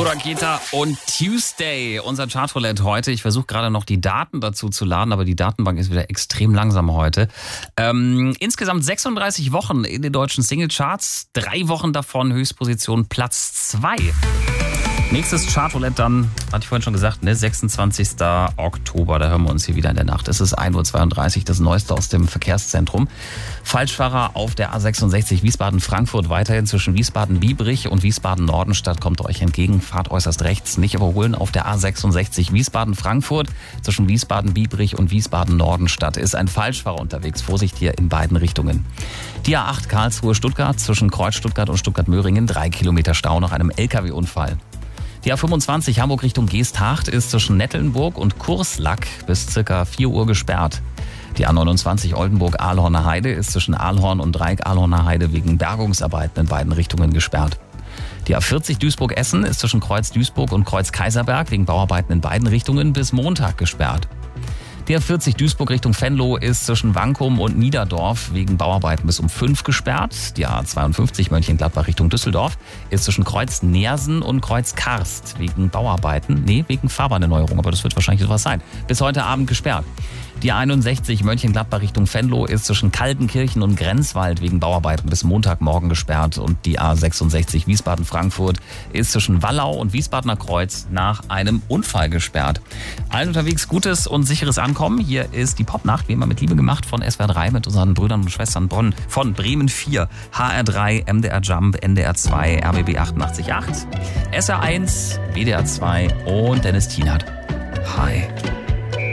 Raketa und Tuesday, unser Chartroulette heute. Ich versuche gerade noch die Daten dazu zu laden, aber die Datenbank ist wieder extrem langsam heute. Insgesamt 36 Wochen in den deutschen Singlecharts, 3 Wochen davon Höchstposition Platz 2. Nächstes Chartroulette dann, hatte ich vorhin schon gesagt, 26. Oktober, da hören wir uns hier wieder in der Nacht. Es ist 1.32 Uhr, das Neueste aus dem Verkehrszentrum. Falschfahrer auf der A66 Wiesbaden-Frankfurt, weiterhin zwischen Wiesbaden-Biebrich und Wiesbaden-Nordenstadt kommt euch entgegen. Fahrt äußerst rechts, nicht überholen. Auf der A66 Wiesbaden-Frankfurt zwischen Wiesbaden-Biebrich und Wiesbaden-Nordenstadt ist ein Falschfahrer unterwegs. Vorsicht hier in beiden Richtungen. Die A8 Karlsruhe-Stuttgart zwischen Kreuz Stuttgart und Stuttgart-Möhringen, 3 Kilometer Stau nach einem LKW-Unfall. Die A25 Hamburg Richtung Geesthacht ist zwischen Nettelnburg und Kurslack bis ca. 4 Uhr gesperrt. Die A29 Oldenburg-Ahlhorner Heide ist zwischen Ahlhorn und Dreieck-Ahlhorner Heide wegen Bergungsarbeiten in beiden Richtungen gesperrt. Die A40 Duisburg-Essen ist zwischen Kreuz Duisburg und Kreuz Kaiserberg wegen Bauarbeiten in beiden Richtungen bis Montag gesperrt. Die A40 Duisburg Richtung Venlo ist zwischen Wankum und Niederdorf wegen Bauarbeiten bis um 5 gesperrt. Die A52 Mönchengladbach Richtung Düsseldorf ist zwischen Kreuz Neersen und Kreuz Karst wegen Bauarbeiten, wegen Fahrbahnerneuerung, aber das wird wahrscheinlich sowas sein, bis heute Abend gesperrt. Die A61 Mönchengladbach Richtung Venlo ist zwischen Kaltenkirchen und Grenzwald wegen Bauarbeiten bis Montagmorgen gesperrt. Und die A66 Wiesbaden-Frankfurt ist zwischen Wallau und Wiesbadener Kreuz nach einem Unfall gesperrt. Allen unterwegs gutes und sicheres Ankommen. Hier ist die Popnacht, wie immer mit Liebe gemacht, von SWR 3 mit unseren Brüdern und Schwestern von Bremen 4, HR 3, MDR Jump, NDR 2, RBB 88.8, SR 1, WDR 2 und Dennis Tienert. Hi.